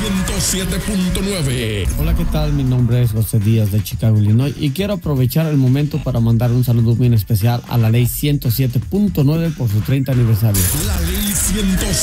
107.9. Hola, ¿qué tal? Mi nombre es José Díaz de Chicago, Illinois, y quiero aprovechar el momento para mandar un saludo muy especial a la ley 107.9 por su 30 aniversario. La ley 107.